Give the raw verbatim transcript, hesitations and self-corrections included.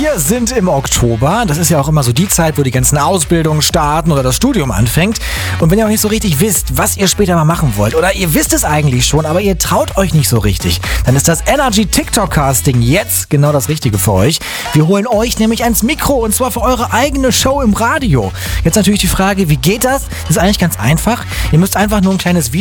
Wir sind im Oktober. Das ist ja auch immer so die Zeit, wo die ganzen Ausbildungen starten oder das Studium anfängt. Und wenn ihr auch nicht so richtig wisst, was ihr später mal machen wollt, oder ihr wisst es eigentlich schon, aber ihr traut euch nicht so richtig, dann ist das Energy TikTok Casting jetzt genau das Richtige für euch. Wir holen euch nämlich ans Mikro und zwar für eure eigene Show im Radio. Jetzt natürlich die Frage, wie geht das? Das ist eigentlich ganz einfach. Ihr müsst einfach nur ein kleines Video